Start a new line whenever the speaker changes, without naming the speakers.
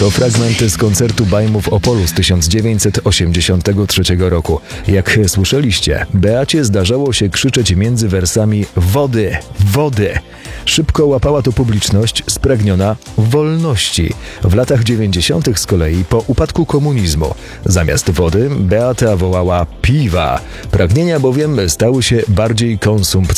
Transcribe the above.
To fragmenty z koncertu Bajmu w Opolu z 1983 roku. Jak słyszeliście, Beacie zdarzało się krzyczeć między wersami wody, wody. Szybko łapała to publiczność spragniona wolności. W latach 90. z kolei, po upadku komunizmu, zamiast wody Beata wołała piwa. Pragnienia bowiem stały się bardziej konsumpcyjne.